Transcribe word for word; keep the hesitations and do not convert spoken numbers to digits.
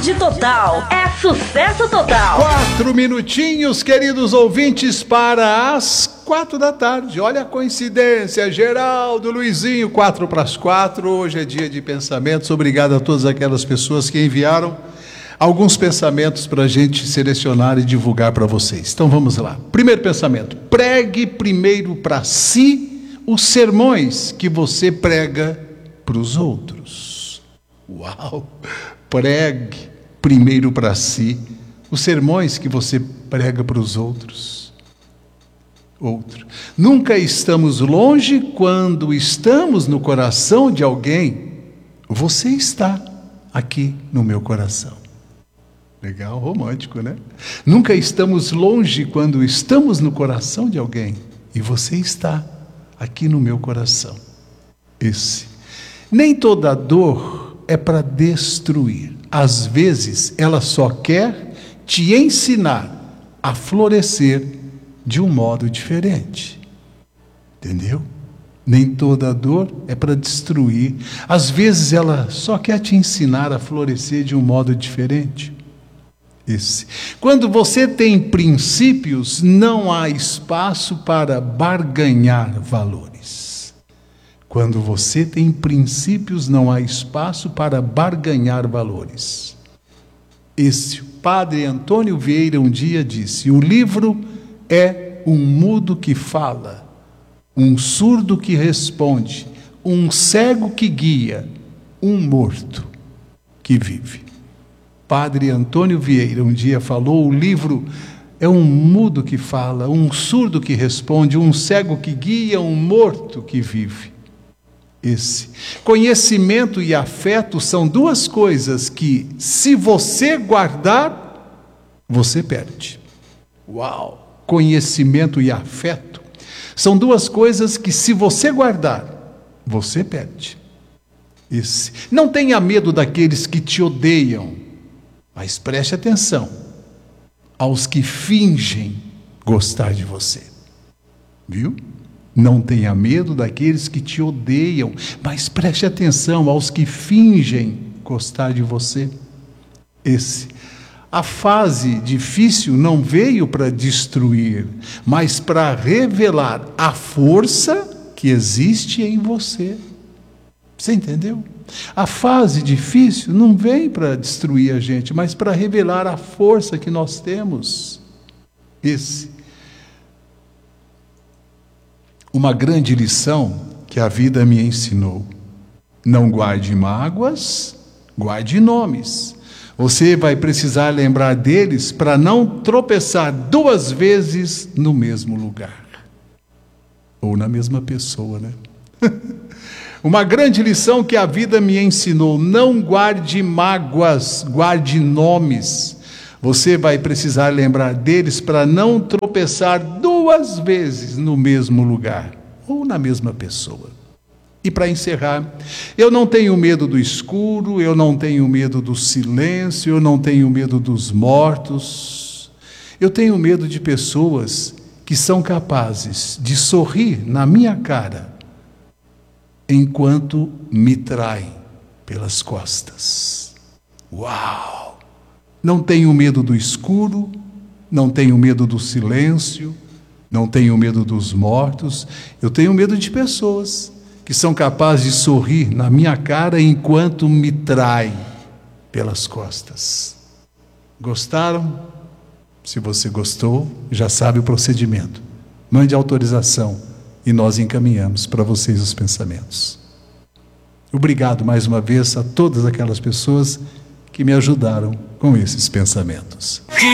Saúde total. É sucesso total. Quatro minutinhos, queridos ouvintes, para as quatro da tarde. Olha a coincidência, Geraldo, Luizinho, quatro para as quatro. Hoje é dia de pensamentos. Obrigado a todas aquelas pessoas que enviaram alguns pensamentos para a gente selecionar e divulgar para vocês. Então vamos lá. Primeiro pensamento: pregue primeiro para si os sermões que você prega para os outros. Uau! Pregue primeiro para si os sermões que você prega para os outros. Outro. Nunca estamos longe quando estamos no coração de alguém. Você está aqui no meu coração. Legal, romântico, né? Nunca estamos longe quando estamos no coração de alguém. E você está aqui no meu coração. Esse. Nem toda dor é para destruir. Às vezes, ela só quer te ensinar a florescer de um modo diferente. Entendeu? Nem toda dor é para destruir. Às vezes, ela só quer te ensinar a florescer de um modo diferente. Esse. Quando você tem princípios, não há espaço para barganhar valores. Quando você tem princípios, não há espaço para barganhar valores. Esse padre Antônio Vieira um dia disse: o livro é um mudo que fala, um surdo que responde, um cego que guia, um morto que vive. Padre Antônio Vieira um dia falou: o livro é um mudo que fala, um surdo que responde, um cego que guia, um morto que vive. Esse. Conhecimento e afeto são duas coisas que, se você guardar, você perde. Uau! Conhecimento e afeto são duas coisas que, se você guardar, você perde. Esse. Não tenha medo daqueles que te odeiam, mas preste atenção aos que fingem gostar de você. Viu? Não tenha medo daqueles que te odeiam, mas preste atenção aos que fingem gostar de você. Esse. A fase difícil não veio para destruir, mas para revelar a força que existe em você. Você entendeu? A fase difícil não vem para destruir a gente, mas para revelar a força que nós temos. Esse. Uma grande lição que a vida me ensinou: não guarde mágoas, guarde nomes. Você vai precisar lembrar deles para não tropeçar duas vezes no mesmo lugar. Ou na mesma pessoa, né? Uma grande lição que a vida me ensinou: não guarde mágoas, guarde nomes. Você vai precisar lembrar deles para não tropeçar duas vezes no mesmo lugar, ou na mesma pessoa. E para encerrar, eu não tenho medo do escuro, eu não tenho medo do silêncio, eu não tenho medo dos mortos. Eu tenho medo de pessoas que são capazes de sorrir na minha cara enquanto me traem pelas costas. Uau! Não tenho medo do escuro, não tenho medo do silêncio, não tenho medo dos mortos. Eu tenho medo de pessoas que são capazes de sorrir na minha cara enquanto me traem pelas costas. Gostaram? Se você gostou, já sabe o procedimento. Mande autorização e nós encaminhamos para vocês os pensamentos. Obrigado mais uma vez a todas aquelas pessoas que me ajudaram com esses pensamentos.